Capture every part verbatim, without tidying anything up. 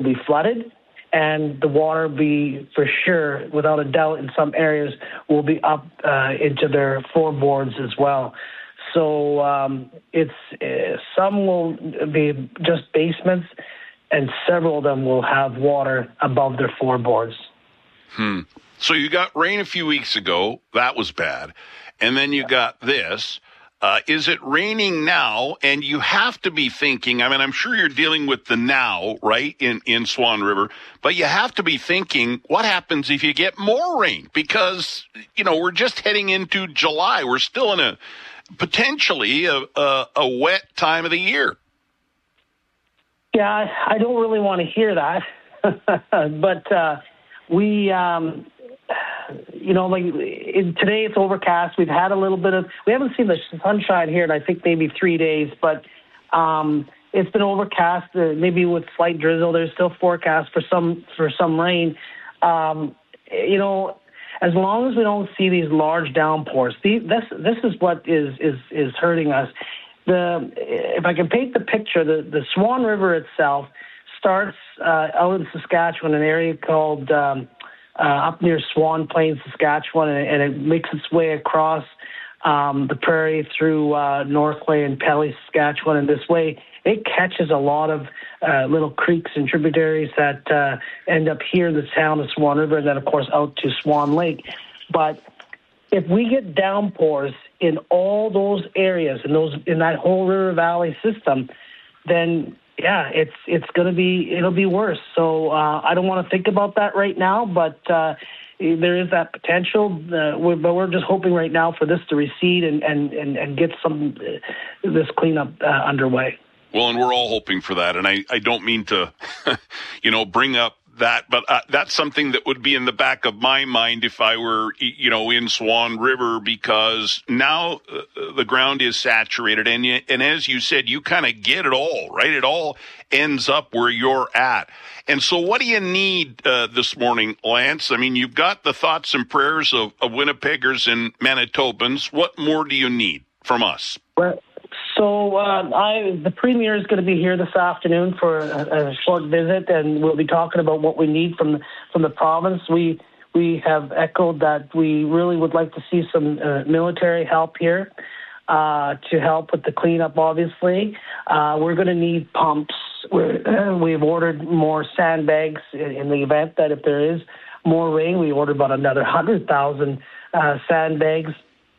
be flooded, and the water be, for sure, without a doubt, in some areas, will be up uh, into their floorboards as well. So um, it's uh, some will be just basements, and several of them will have water above their floorboards. Hmm. So you got rain a few weeks ago. That was bad. And then you got this. Uh, is it raining now? And you have to be thinking, I mean, I'm sure you're dealing with the now, right, in, in Swan River, but you have to be thinking, what happens if you get more rain? Because, you know, we're just heading into July. We're still in a potentially a, a, a wet time of the year. Yeah, I, I don't really want to hear that. but uh, we... Um, You know, like in, today it's overcast. We've had a little bit of, we haven't seen the sunshine here in I think maybe three days, but um, it's been overcast, uh, maybe with slight drizzle. There's still forecast for some for some rain. Um, you know, as long as we don't see these large downpours, the, this this is what is is is hurting us. The if I can paint the picture, the the Swan River itself starts uh, out in Saskatchewan, an area called Um, Uh, up near Swan Plains, Saskatchewan, and, and it makes its way across um, the prairie through uh, Northway and Pelly, Saskatchewan. And this way, it catches a lot of uh, little creeks and tributaries that uh, end up here in the town of Swan River, and then, of course, out to Swan Lake. But if we get downpours in all those areas, in those in that whole river valley system, then yeah, it's it's going to be, it'll be worse. So uh, I don't want to think about that right now, but uh, there is that potential. Uh, we're, but we're just hoping right now for this to recede and, and, and, and get some uh, this cleanup uh, underway. Well, and we're all hoping for that. And I, I don't mean to, you know, bring up that, but uh, that's something that would be in the back of my mind if I were, you know, in Swan River, because now uh, the ground is saturated. And, you, and as you said, you kind of get it all, right? It all ends up where you're at. And so what do you need uh, this morning, Lance? I mean, you've got the thoughts and prayers of, of Winnipeggers and Manitobans. What more do you need from us? Well, So uh, I, the Premier is going to be here this afternoon for a, a short visit, and we'll be talking about what we need from the, from the province. We we have echoed that we really would like to see some uh, military help here uh, to help with the cleanup, obviously. Uh, we're going to need pumps. We're, uh, we've ordered more sandbags in, in the event that if there is more rain. We ordered about another one hundred thousand uh, sandbags.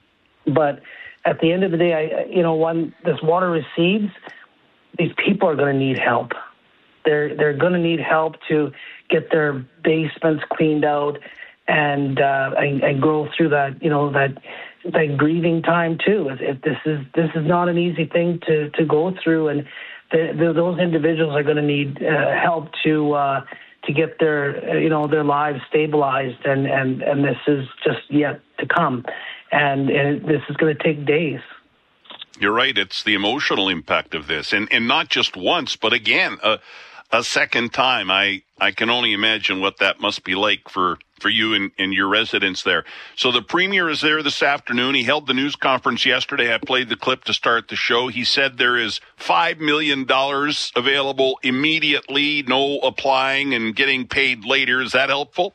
But at the end of the day, I, you know, when this water recedes, these people are going to need help. They're they're going to need help to get their basements cleaned out and uh, and, and go through that, you know, that that grieving time too. If, if this is this is not an easy thing to, to go through, and the, the, those individuals are going to need uh, help to uh, to get their uh, you know their lives stabilized, and, and, and this is just yet to come. And, and this is going to take days. You're right. It's the emotional impact of this. And and not just once, but again, a, a second time. I, I can only imagine what that must be like for, for you and, and your residents there. So the Premier is there this afternoon. He held the news conference yesterday. I played the clip to start the show. He said there is five million dollars available immediately, no applying and getting paid later. Is that helpful?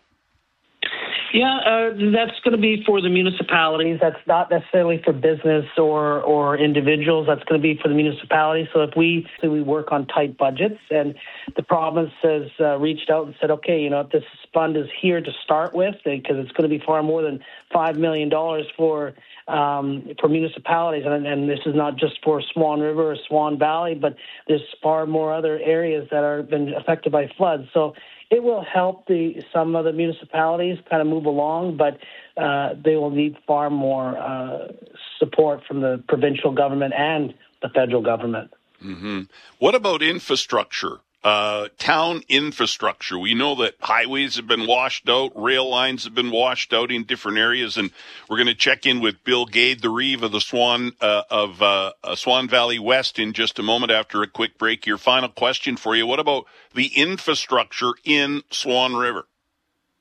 Yeah, uh, that's going to be for the municipalities. That's not necessarily for business or, or individuals. That's going to be for the municipalities. So if we so we work on tight budgets, and the province has uh, reached out and said, okay, you know, if this fund is here to start with, because it's going to be far more than five million dollars for um, for municipalities, and, and this is not just for Swan River or Swan Valley, but there's far more other areas that are been affected by floods. So it will help the some of the municipalities kind of move along, but uh, they will need far more uh, support from the provincial government and the federal government. Mm-hmm. What about infrastructure, uh, town infrastructure? We know that highways have been washed out, rail lines have been washed out in different areas, and we're going to check in with Bill Gade, the Reeve of the Swan uh, of uh, uh, Swan Valley West, in just a moment after a quick break. Your final question for you: what about the infrastructure in Swan River?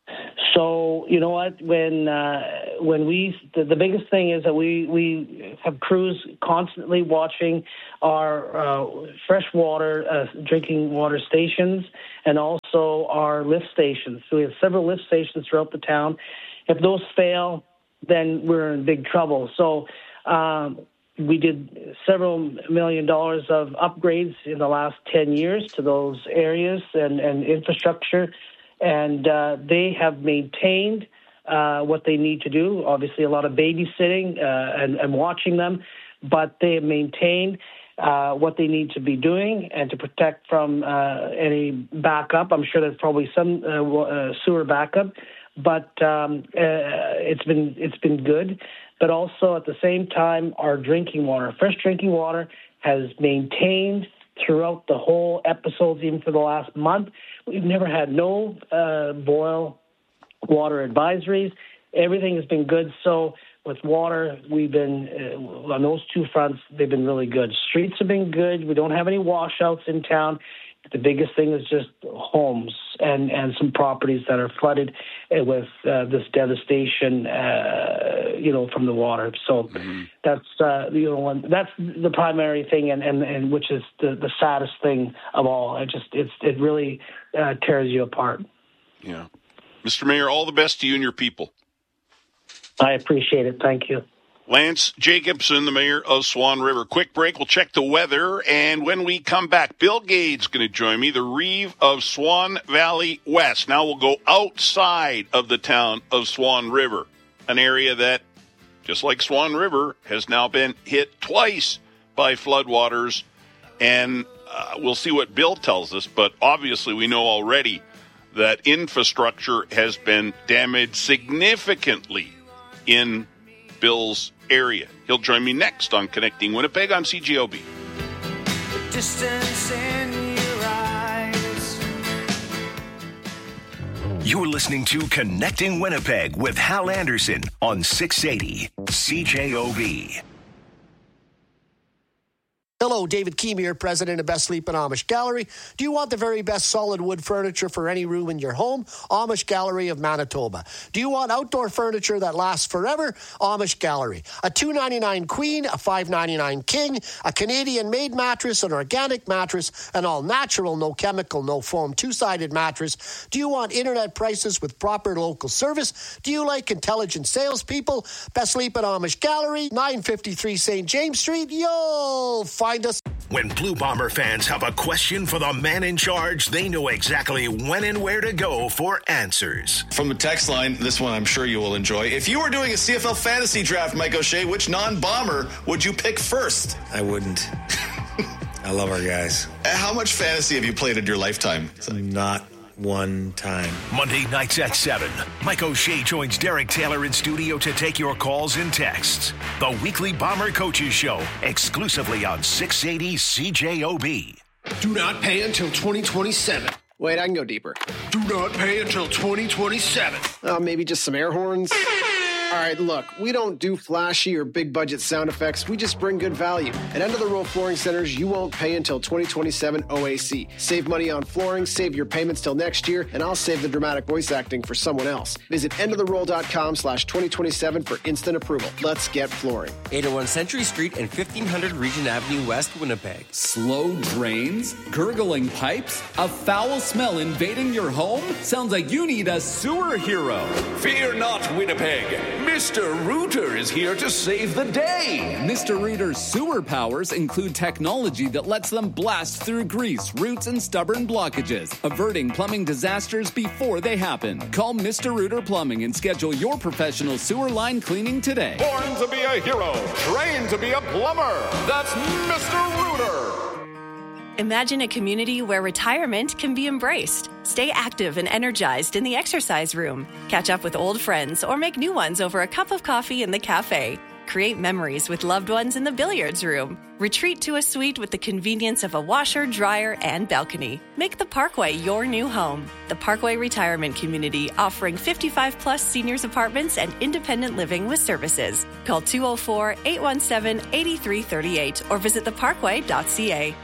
So, you know what, when uh, when we, the, the biggest thing is that we, we have crews constantly watching our uh, freshwater uh, drinking water stations and also our lift stations. So we have several lift stations throughout the town. If those fail, then we're in big trouble. So um, we did several million dollars of upgrades in the last ten years to those areas and, and infrastructure. And uh, they have maintained uh, what they need to do. Obviously, a lot of babysitting uh, and, and watching them, but they have maintained uh, what they need to be doing and to protect from uh, any backup. I'm sure there's probably some uh, uh, sewer backup, but um, uh, it's been it's been good. But also at the same time, our drinking water, fresh drinking water, has maintained throughout the whole episodes, even for the last month. We've never had no uh, boil water advisories. Everything has been good. So with water, we've been, uh, on those two fronts, they've been really good. Streets have been good. We don't have any washouts in town. The biggest thing is just homes and, and some properties that are flooded with uh, this devastation, uh, you know, from the water. So mm-hmm. that's uh, you know one, that's the primary thing, and, and, and which is the, the saddest thing of all. It just it's it really uh, tears you apart. Yeah, Mister Mayor, all the best to you and your people. I appreciate it. Thank you. Lance Jacobson, the mayor of Swan River. Quick break. We'll check the weather. And when we come back, Bill Gade's going to join me, the Reeve of Swan Valley West. Now we'll go outside of the town of Swan River, an area that, just like Swan River, has now been hit twice by floodwaters. And uh, we'll see what Bill tells us. But obviously we know already that infrastructure has been damaged significantly in Bill's area. He'll join me next on Connecting Winnipeg on C J O B. The distance in your eyes. You're listening to Connecting Winnipeg with Hal Anderson on six eighty C J O B. Hello, David Keem here, president of Best Sleep and Amish Gallery. Do you want the very best solid wood furniture for any room in your home? Amish Gallery of Manitoba. Do you want outdoor furniture that lasts forever? Amish Gallery. A two ninety-nine queen, a five ninety-nine king, a Canadian-made mattress, an organic mattress, an all-natural, no chemical, no foam, two-sided mattress. Do you want internet prices with proper local service? Do you like intelligent salespeople? Best Sleep and Amish Gallery, nine fifty-three Saint James Street. You'll find us. When Blue Bomber fans have a question for the man in charge, they know exactly when and where to go for answers. From the text line, this one I'm sure you will enjoy. If you were doing a C F L fantasy draft, Mike O'Shea, which non-bomber would you pick first? I wouldn't. I love our guys. How much fantasy have you played in your lifetime? Not one time. Monday nights at seven, Mike O'Shea joins Derek Taylor in studio to take your calls and texts. The weekly Bomber Coaches Show, exclusively on six eighty C J O B. Do not pay until twenty twenty-seven. Wait, I can go deeper. Do not pay until twenty twenty-seven. Uh, maybe just some air horns. All right, look, we don't do flashy or big budget sound effects. We just bring good value. At End of the Row Flooring Centers, you won't pay until twenty twenty-seven O A C. Save money on flooring, save your payments till next year, and I'll save the dramatic voice acting for someone else. Visit endoftheroll.com slash 2027 for instant approval. Let's get flooring. eight oh one Century Street and fifteen hundred Regent Avenue West, Winnipeg. Slow drains? Gurgling pipes? A foul smell invading your home? Sounds like you need a sewer hero. Fear not, Winnipeg. Mister Rooter is here to save the day. Mister Rooter's sewer powers include technology that lets them blast through grease, roots, and stubborn blockages, averting plumbing disasters before they happen. Call Mister Rooter Plumbing and schedule your professional sewer line cleaning today. Born to be a hero, trained to be a plumber. That's Mister Rooter. Imagine a community where retirement can be embraced. Stay active and energized in the exercise room. Catch up with old friends or make new ones over a cup of coffee in the cafe. Create memories with loved ones in the billiards room. Retreat to a suite with the convenience of a washer, dryer, and balcony. Make the Parkway your new home. The Parkway Retirement Community, offering fifty-five plus seniors apartments and independent living with services. Call two oh four, eight one seven, eight three three eight or visit the parkway dot c a.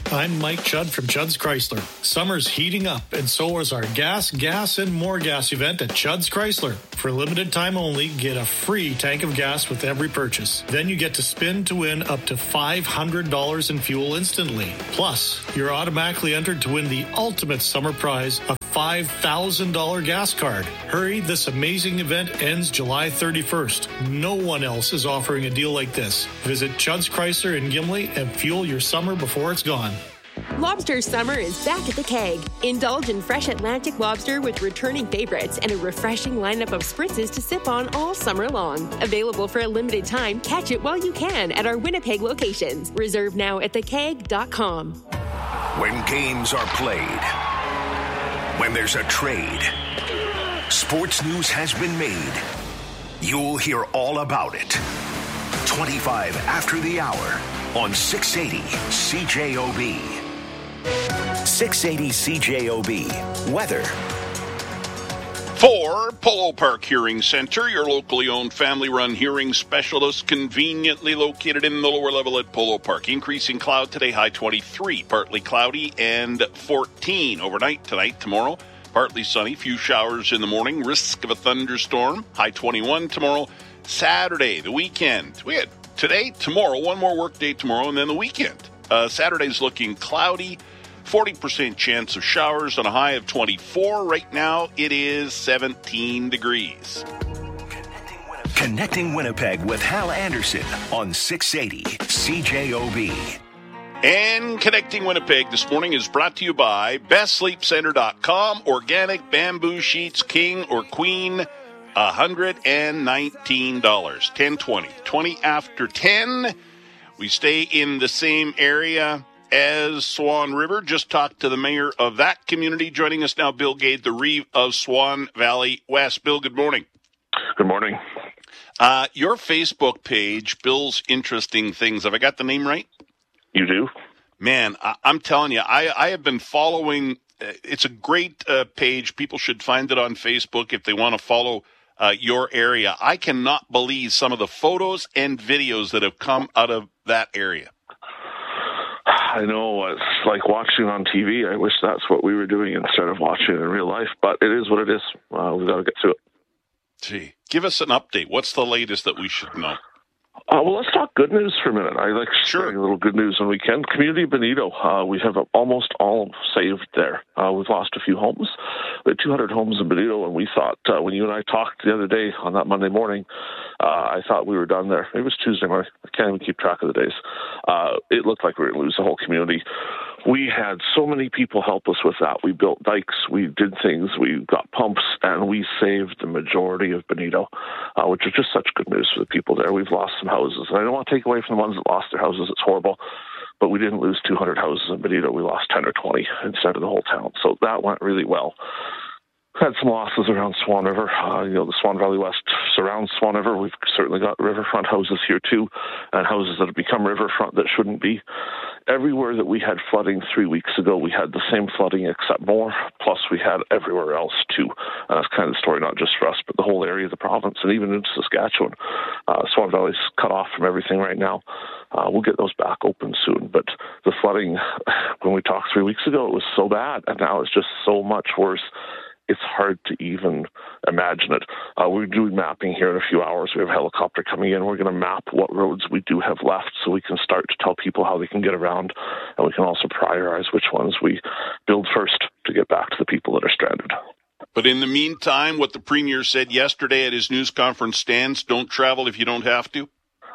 I'm Mike Chudd from Chudd's Chrysler. Summer's heating up, and so is our gas, gas, and more gas event at Chudd's Chrysler. For a limited time only, get a free tank of gas with every purchase. Then you get to spin to win up to five hundred dollars in fuel instantly. Plus, you're automatically entered to win the ultimate summer prize, a five thousand dollars gas card. Hurry, this amazing event ends July thirty-first. No one else is offering a deal like this. Visit Chudd's Chrysler in Gimli and fuel your summer before it's gone. Lobster summer is back at the Keg. Indulge in fresh Atlantic lobster with returning favorites and a refreshing lineup of spritzes to sip on all summer long. Available for a limited time, catch it while you can at our Winnipeg locations. Reserve now at the keg dot com. When games are played, when there's a trade, sports news has been made. You'll hear all about it. twenty-five after the hour on six eighty C J O B. six eighty C J O B. Weather. For Polo Park Hearing Center, your locally owned family-run hearing specialist, conveniently located in the lower level at Polo Park. Increasing cloud today, high twenty-three, partly cloudy, and fourteen. Overnight, tonight, tomorrow, partly sunny, few showers in the morning, risk of a thunderstorm, high twenty-one tomorrow. Saturday, the weekend, we had today, tomorrow, one more work day tomorrow, and then the weekend. Uh, Saturday's looking cloudy, forty percent chance of showers on a high of twenty-four. Right now, it is seventeen degrees. Connecting Winnipeg with Hal Anderson on six eighty C J O B. And Connecting Winnipeg this morning is brought to you by best sleep center dot com. Organic bamboo sheets, king or queen, one hundred nineteen dollars. ten twenty. twenty after ten. We stay in the same area as Swan River. Just talked to the mayor of that community. Joining us now, Bill Gade, the Reeve of Swan Valley West. Bill, good morning. Good morning. Uh, your Facebook page, Bill's Interesting Things. Have I got the name right? You do. Man, I- I'm telling you, I, I have been following. Uh, it's a great uh, page. People should find it on Facebook if they want to follow uh, your area. I cannot believe some of the photos and videos that have come out of that area. I know, it's like watching on T V. I wish that's what we were doing instead of watching it in real life, but it is what it is. Uh, we've got to get through it. Gee, give us an update. What's the latest that we should know? Uh, well, let's talk good news for a minute. I like sharing a little good news when we can. Community of Bonito, uh, we have almost all saved there. Uh, we've lost a few homes. We had two hundred homes in Bonito, and we thought, uh, when you and I talked the other day on that Monday morning, uh, I thought we were done there. It was Tuesday morning. I can't even keep track of the days. Uh, it looked like we were going to lose the whole community. We had so many people help us with that. We built dikes, we did things, we got pumps, and we saved the majority of Bonito, uh, which is just such good news for the people there. We've lost some houses, and I don't want to take away from the ones that lost their houses. It's horrible, but we didn't lose two hundred houses in Bonito. We lost ten or twenty instead of the whole town, so that went really well. Had some losses around Swan River. Uh, you know, the Swan Valley West surrounds Swan River. We've certainly got riverfront houses here too, and houses that have become riverfront that shouldn't be. Everywhere that we had flooding three weeks ago, we had the same flooding except more, plus we had everywhere else too. And that's kind of the story, not just for us, but the whole area of the province and even into Saskatchewan. Uh, Swan Valley's cut off from everything right now. Uh, we'll get those back open soon. But the flooding, when we talked three weeks ago, it was so bad, and now it's just so much worse. It's hard to even imagine it. Uh, we're doing mapping here in a few hours. We have a helicopter coming in. We're going to map what roads we do have left so we can start to tell people how they can get around, and we can also prioritize which ones we build first to get back to the people that are stranded. But in the meantime, what the Premier said yesterday at his news conference stands: don't travel if you don't have to.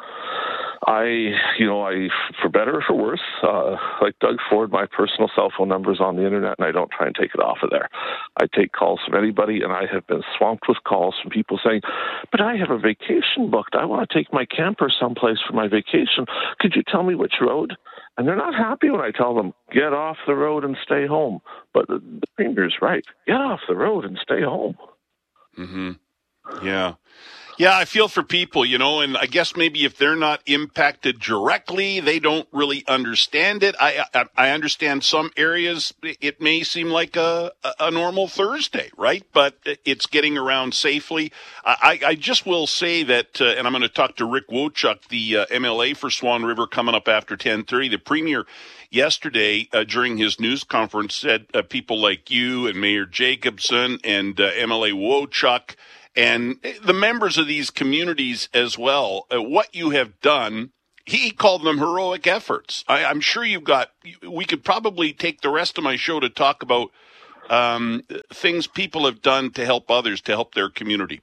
I, you know, I, for better or for worse, uh, like Doug Ford, my personal cell phone number is on the internet, and I don't try and take it off of there. I take calls from anybody, and I have been swamped with calls from people saying, but I have a vacation booked. I want to take my camper someplace for my vacation. Could you tell me which road? And they're not happy when I tell them, get off the road and stay home. But the, the Premier's right. Get off the road and stay home. Mm-hmm. Yeah. Yeah, I feel for people, you know, and I guess maybe if they're not impacted directly, they don't really understand it. I I, I understand some areas it may seem like a, a normal Thursday, right? But it's getting around safely. I, I just will say that, uh, and I'm going to talk to Rick Wochuk, the uh, M L A for Swan River, coming up after ten thirty. The Premier yesterday uh, during his news conference said uh, people like you and Mayor Jacobson and uh, M L A Wochuk and the members of these communities as well, uh, what you have done, he called them heroic efforts. I, I'm sure you've got, we could probably take the rest of my show to talk about um, things people have done to help others, to help their community.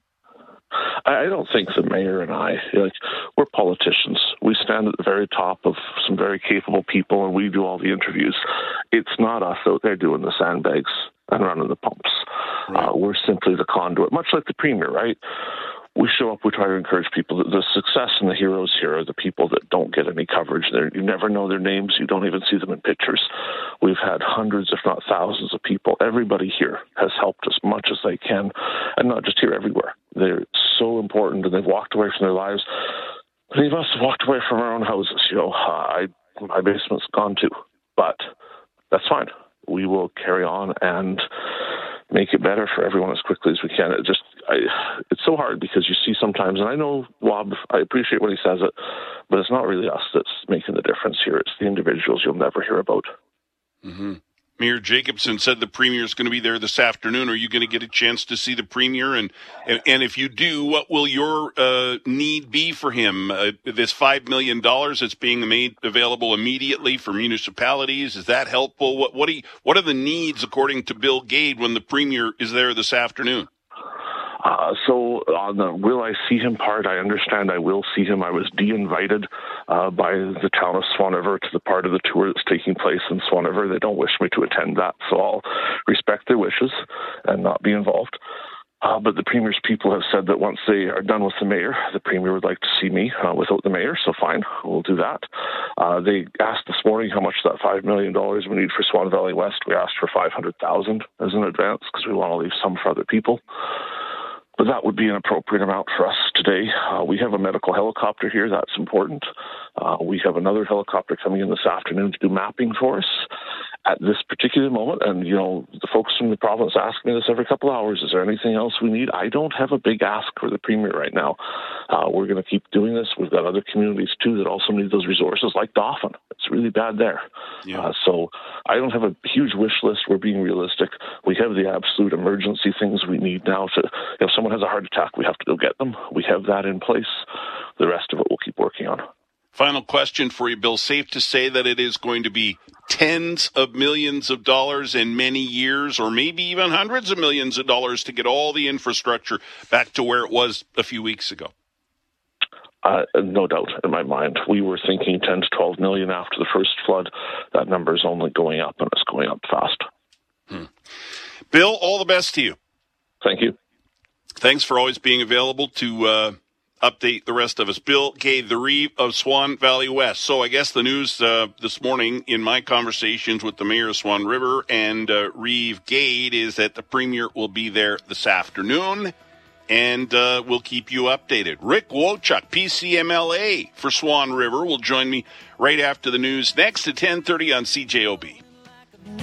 I don't think the mayor and I, like, we're politicians. We stand at the very top of some very capable people, and we do all the interviews. It's not us out there doing the sandbags and running the pumps. Right. Uh, we're simply the conduit, much like the Premier, right? We show up, we try to encourage people. The success and the heroes here are the people that don't get any coverage. They're, you never know their names. You don't even see them in pictures. We've had hundreds, if not thousands of people. Everybody here has helped as much as they can, and not just here, everywhere. They're so important, and they've walked away from their lives. Many of us have walked away from our own houses. You know, I, my basement's gone too, but that's fine. We will carry on and make it better for everyone as quickly as we can. It just, I, it's so hard because you see sometimes, and I know Wob, I appreciate when he says it, but it's not really us that's making the difference here. It's the individuals you'll never hear about. Mm-hmm. Mayor Jacobson said the Premier is going to be there this afternoon. Are you going to get a chance to see the Premier? And and, and if you do, what will your uh, need be for him? Uh, this five million dollars that's being made available immediately for municipalities, is that helpful? What what, do you, what are the needs, according to Bill Gade, when the Premier is there this afternoon? Uh, so on the will I see him part, I understand I will see him. I was de-invited uh, by the town of Swan River to the part of the tour that's taking place in Swan River. They don't wish me to attend that, so I'll respect their wishes and not be involved. Uh, but the Premier's people have said that once they are done with the Mayor, the Premier would like to see me uh, without the Mayor, so fine, we'll do that. Uh, they asked this morning how much that five million dollars we need for Swan Valley West. We asked for five hundred thousand dollars as an advance because we want to leave some for other people. But that would be an appropriate amount for us today. Uh, we have a medical helicopter here. That's important. Uh, we have another helicopter coming in this afternoon to do mapping for us at this particular moment. And, you know, the folks from the province ask me this every couple of hours. Is there anything else we need? I don't have a big ask for the Premier right now. Uh, we're going to keep doing this. We've got other communities, too, that also need those resources, like Dauphin. It's really bad there. Yeah. Uh, so I don't have a huge wish list. We're being realistic. We have the absolute emergency things we need now. To, if someone has a heart attack, we have to go get them. We have that in place. The rest of it we'll keep working on. Final question for you, Bill. Safe to say that it is going to be tens of millions of dollars in many years, or maybe even hundreds of millions of dollars to get all the infrastructure back to where it was a few weeks ago? Uh, no doubt in my mind. We were thinking ten to twelve million after the first flood. That number is only going up, and it's going up fast. Hmm. Bill, all the best to you. Thank you. Thanks for always being available to uh, update the rest of us. Bill Gade, the Reeve of Swan Valley West. So I guess the news uh, this morning in my conversations with the Mayor of Swan River and uh, Reeve Gade is that the Premier will be there this afternoon, and uh, we'll keep you updated. Rick Wochuk, P C M L A for Swan River, will join me right after the news next at ten thirty on C J O B.